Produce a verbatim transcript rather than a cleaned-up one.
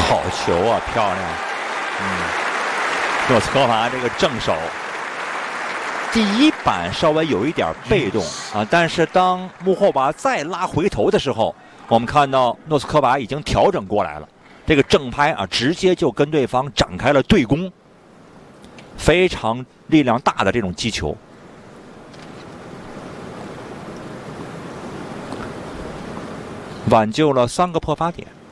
好球啊，漂亮！嗯，诺斯科娃这个正手，第一板稍微有一点被动啊，但是当穆霍娃再拉回头的时候，我们看到诺斯科娃已经调整过来了，这个正拍啊，直接就跟对方展开了对攻，非常力量大的这种击球。挽救了三个破发点。